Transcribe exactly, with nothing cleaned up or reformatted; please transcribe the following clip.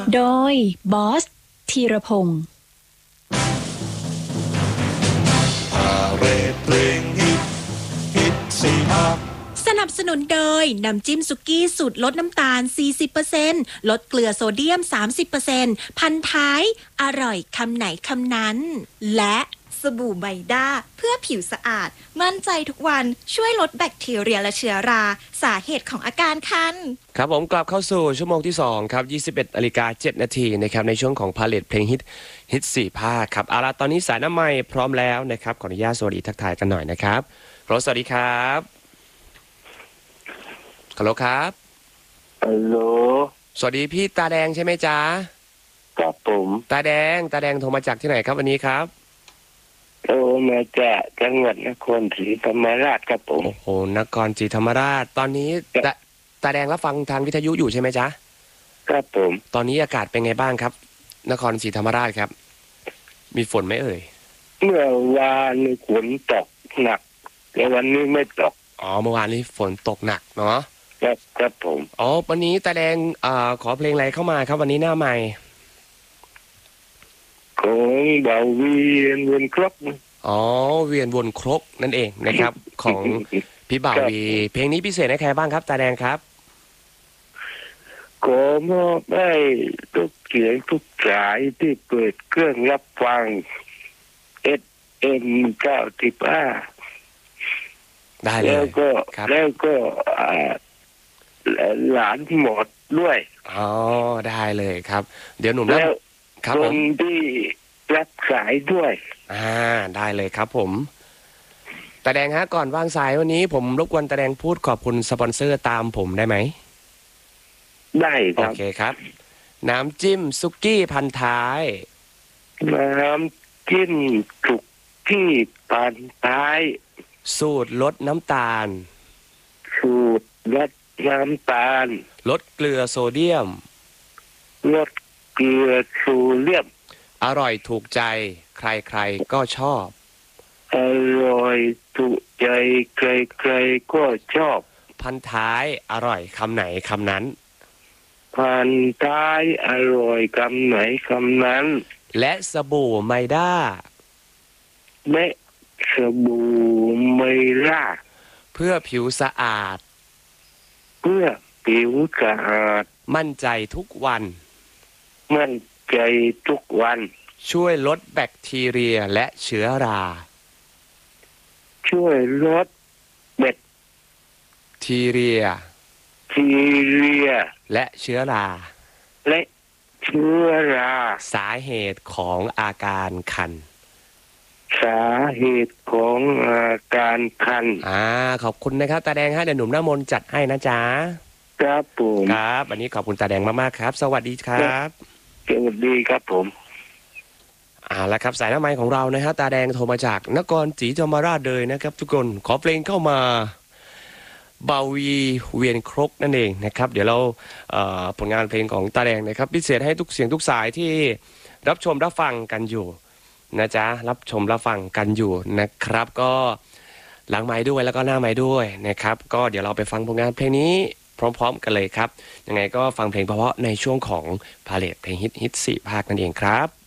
โดยบอสธีรพงศ์พาเรดเพลงฮิตฮิตสี่ภาคสนับสนุนโดยน้ำจิ้มสุกี้สูตรลดน้ำตาล สี่สิบเปอร์เซ็นต์ ลดเกลือโซเดียม สามสิบเปอร์เซ็นต์ พันท้ายอร่อยคำไหนคำนั้นและสบู่ไบด้าเพื่อผิวสะอาดมั่นใจทุกวันช่วยลดแบคทีเรียและเชื้อราสาเหตุของอาการคันครับผมกลับเข้าสู่ชั่วโมงที่สองครับยี่สิบเอ็ดนาฬิกาเจ็ดนาทีนะครับในช่วงของพาเลทเพลงฮิตฮิตสี่ภาคครับเอาล่ะตอนนี้สายน้ำไม้พร้อมแล้วนะครับขออนุญาตสวัสดีทักทายกันหน่อยนะครับฮัลโหลสวัสดีครับฮัลโหลครับฮัลโหลสวัสดีพี่ตาแดงใช่ไหมจ๊ะครับผมตาแดงตาแดงโทรมาจากที่ไหนครับวันนี้ครับโทรมาจากจังหวัดนครศรีธรรมราชครับผมโอ้โหนครศรีธรรมราชตอนนี้ตาตาแดงรับฟังทางวิทยุอยู่ใช่ไหมจ๊ะครับผมตอนนี้อากาศเป็นไงบ้างครับนครศรีธรรมราชครับมีฝนไหมเอ่ยเมื่อวานฝนตกหนักแต่วันนี้ไม่ตกอ๋อเมื่อวานนี้ฝนตกหนักเนาะครับครับผมอ๋อวันนี้ตาแดงอ่าขอเพลงอะไรเข้ามาครับวันนี้หน้าใหม่ของเบาเวียนวนครบอ๋อเวียนวนครกนั่นเองนะครับของพี่บ่าววีเพลงนี้พิเศษให้ใครบ้างครับตาแดงครับขอมอบให้ทุกเสียงทุกสายที่เปิดเครื่องรับฟัง เอส เอ็ม เก้าสิบห้าได้เลยแล้วก็แล้วก็หลานหมดด้วยอ๋อได้เลยครับเดี๋ยวหนุ่มแล้วคนที่รับสายด้วยอ่าได้เลยครับผมตาแดงฮะก่อนวางสายวันนี้ผมรบกวนตาแดงพูดขอบคุณสปอนเซอร์ตามผมได้ไหมได้ครับโอเคครับน้ำจิ้มซุกี้พันท้ายน้ำจิ้มสุกี้พันท้ายสูตรลดน้ำตาลสูตรลดน้ำตาลลดเกลือโซเดียมลดเกลือโซเดียมอร่อยถูกใจใครๆก็ชอบอร่อยถูกใจใครๆก็ชอบพันท้ายอร่อยคำไหนคำนั้นพันท้ายอร่อยคำไหนคำนั้นและสบู่ไมด้าและสบู่ไมด้าเพื่อผิวสะอาดเพื่อผิวสะอาดมั่นใจทุกวันมั่นใจทุกวันช่วยลดแบคทีเรียและเชื้อราช่วยลดแบคทีเรียทีเรียและเชื้อราและเชื้อราสาเหตุของอาการคันสาเหตุของอาการคันอ่าขอบคุณนะครับตาแดงฮะเดี๋ยวหนุ่มหน้ามนจัดให้นะจ๊ะครับผมครับวันนี้ขอบคุณตาแดงมากๆครับสวัสดีครับสวัสดีครับผมอ่าแล้วครับสายน้ำไม้ของเรานะฮะตาแดงโทรมาจากนครศรีธรรมราชเลยนะครับทุกคนขอเพลงเข้ามาเบาวีเวียนครกนั่นเองนะครับเดี๋ยวเราผลงานเพลงของตาแดงนะครับพิเศษให้ทุกเสียงทุกสายที่รับชมรับฟังกันอยู่นะจ๊ะรับชมรับฟังกันอยู่นะครับก็หลังไม้ด้วยแล้วก็หน้าไม้ด้วยนะครับก็เดี๋ยวเราไปฟังผลงานเพลงนี้พร้อมๆกันเลยครับยังไงก็ฟังเพลงเพราะๆในช่วงของพาเลทเพลงฮิตฮิตสี่ภาคนั่นเองครับ